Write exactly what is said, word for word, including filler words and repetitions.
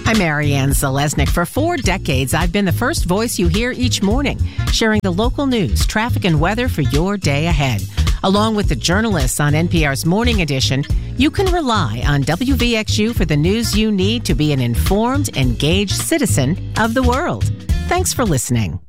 I'm Marianne Zalesnik. For four decades, I've been the first voice you hear each morning, sharing the local news, traffic, and weather for your day ahead. Along with the journalists on N P R's Morning Edition, you can rely on W V X U for the news you need to be an informed, engaged citizen of the world. Thanks for listening.